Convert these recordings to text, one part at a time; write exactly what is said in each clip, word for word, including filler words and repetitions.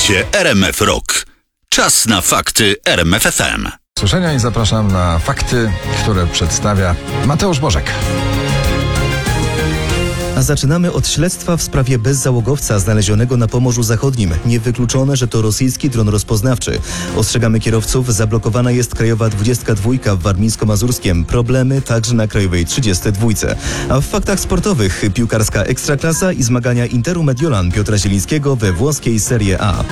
Słuchacie R M F Rock. Czas na fakty R M F F M. Słyszenia i zapraszam na fakty, które przedstawia Mateusz Bożek. A zaczynamy od śledztwa w sprawie bezzałogowca znalezionego na Pomorzu Zachodnim. Niewykluczone, że to rosyjski dron rozpoznawczy. Ostrzegamy kierowców, zablokowana jest Krajowa dwudziestka dwa w Warmińsko-Mazurskiem. Problemy także na Krajowej trzydziestce dwa. A w faktach sportowych piłkarska Ekstraklasa i zmagania Interu Mediolan Piotra Zielińskiego we włoskiej Serie A.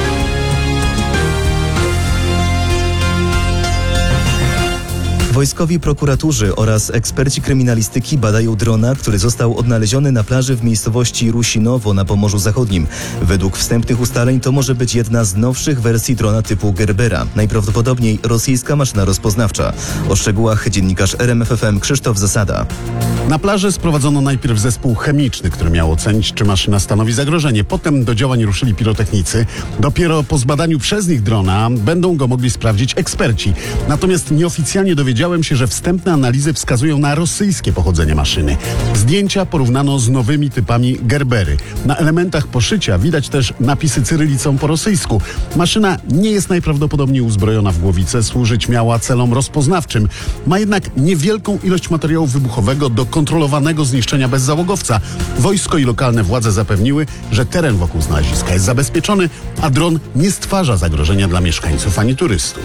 Wojskowi prokuratorzy oraz eksperci kryminalistyki badają drona, który został odnaleziony na plaży w miejscowości Rusinowo na Pomorzu Zachodnim. Według wstępnych ustaleń to może być jedna z nowszych wersji drona typu Gerbera. Najprawdopodobniej rosyjska maszyna rozpoznawcza. O szczegółach dziennikarz R M F F M Krzysztof Zasada. Na plaży sprowadzono najpierw zespół chemiczny, który miał ocenić, czy maszyna stanowi zagrożenie. Potem do działań ruszyli pirotechnicy. Dopiero po zbadaniu przez nich drona będą go mogli sprawdzić eksperci. Natomiast nieoficjalnie dowiedziałem się, że wstępne analizy wskazują na rosyjskie pochodzenie maszyny. Zdjęcia porównano z nowymi typami Gerbery. Na elementach poszycia widać też napisy cyrylicą po rosyjsku. Maszyna nie jest najprawdopodobniej uzbrojona w głowicę, służyć miała celom rozpoznawczym. Ma jednak niewielką ilość materiału wybuchowego do kontrolowanego zniszczenia bezzałogowca. Wojsko i lokalne władze zapewniły, że teren wokół znaleziska jest zabezpieczony, a dron nie stwarza zagrożenia dla mieszkańców ani turystów.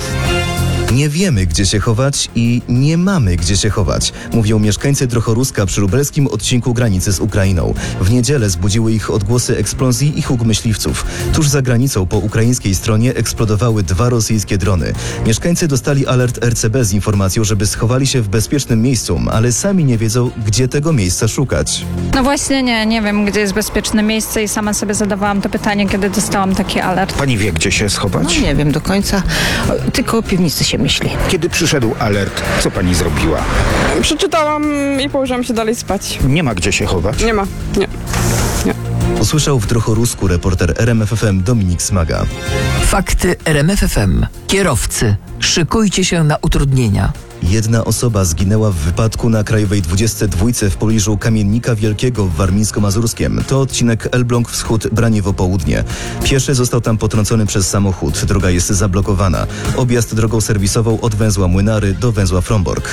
Nie wiemy, gdzie się chować i nie mamy gdzie się chować, mówią mieszkańcy Drochoruska przy lubelskim odcinku granicy z Ukrainą. W niedzielę zbudziły ich odgłosy eksplozji i huk myśliwców. Tuż za granicą po ukraińskiej stronie eksplodowały dwa rosyjskie drony. Mieszkańcy dostali alert R C B z informacją, żeby schowali się w bezpiecznym miejscu, ale sami nie wiedzą, gdzie tego miejsca szukać. No właśnie nie, nie wiem, gdzie jest bezpieczne miejsce i sama sobie zadawałam to pytanie, kiedy dostałam taki alert. Pani wie, gdzie się schować? No nie wiem do końca, tylko o piwnicy się myśli. Kiedy przyszedł alert, co pani zrobiła? Przeczytałam i położyłam się dalej spać. Nie ma gdzie się chować? Nie ma, nie. nie. Usłyszał w Drochorusku reporter R M F F M Dominik Smaga. Fakty R M F F M. Kierowcy, szykujcie się na utrudnienia. Jedna osoba zginęła w wypadku na Krajowej dwudziestce dwa w pobliżu Kamiennika Wielkiego w Warmińsko-Mazurskiem. To odcinek Elbląg Wschód - Braniewo Południe. Pieszy został tam potrącony przez samochód. Droga jest zablokowana. Objazd drogą serwisową od węzła Młynary do węzła Frombork.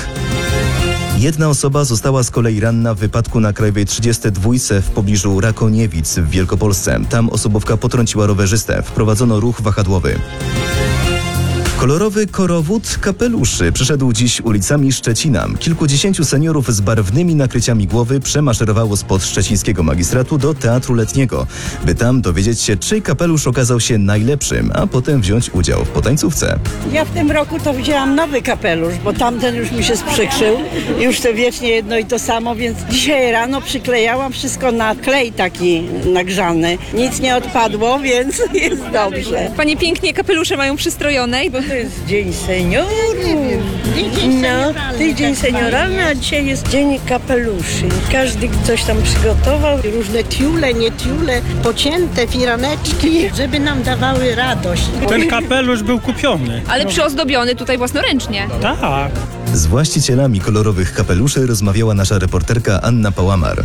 Jedna osoba została z kolei ranna w wypadku na Krajowej trzydziestce dwa w pobliżu Rakoniewic w Wielkopolsce. Tam osobówka potrąciła rowerzystę. Wprowadzono ruch wahadłowy. Kolorowy korowód kapeluszy przyszedł dziś ulicami Szczecina. Kilkudziesięciu seniorów z barwnymi nakryciami głowy przemaszerowało spod szczecińskiego magistratu do Teatru Letniego, by tam dowiedzieć się, czyj kapelusz okazał się najlepszym, a potem wziąć udział w potańcówce. Ja w tym roku to wzięłam nowy kapelusz, bo tamten już mi się sprzykrzył. Już to wiecznie jedno i to samo, więc dzisiaj rano przyklejałam wszystko na klej taki nagrzany. Nic nie odpadło, więc jest dobrze. Panie pięknie kapelusze mają przystrojone. Bo... To jest Dzień Seniorów. No, to jest Dzień Senioralny, a dzisiaj jest Dzień Kapeluszy. Każdy coś tam przygotował. Różne tiule, nie tiule, pocięte firaneczki, żeby nam dawały radość. Ten kapelusz był kupiony. Ale przyozdobiony tutaj własnoręcznie. Tak. Z właścicielami kolorowych kapeluszy rozmawiała nasza reporterka Anna Pałamar.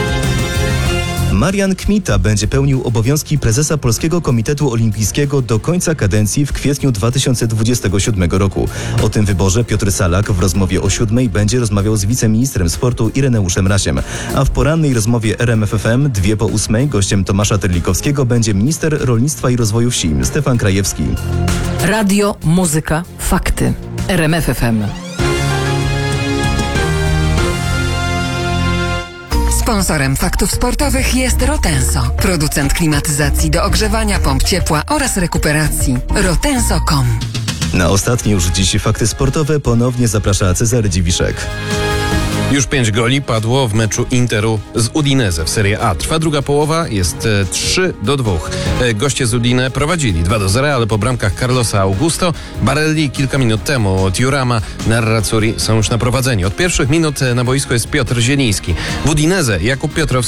Marian Kmita będzie pełnił obowiązki prezesa Polskiego Komitetu Olimpijskiego do końca kadencji w kwietniu dwa tysiące dwudziestego siódmego roku. O tym wyborze Piotr Salak w rozmowie o siódmej będzie rozmawiał z wiceministrem sportu Ireneuszem Rasiem. A w porannej rozmowie R M F F M dwie po ósmej gościem Tomasza Terlikowskiego będzie minister rolnictwa i rozwoju wsi Stefan Krajewski. Radio, muzyka, fakty. R M F F M. Sponsorem faktów sportowych jest Rotenso, producent klimatyzacji do ogrzewania, pomp ciepła oraz rekuperacji. rotenso kropka com. Na ostatnie już dziś fakty sportowe ponownie zaprasza Cezary Dziwiszek. Już pięć goli padło w meczu Interu z Udinese w Serie A. Trwa druga połowa, jest e, trzy do dwóch. E, goście z Udine prowadzili dwa do zera, ale po bramkach Carlosa Augusto, Barelli kilka minut temu, Tiurama, Nerazzurri są już na prowadzeniu. Od pierwszych minut na boisku jest Piotr Zieliński. W Udinese Jakub Piotrowski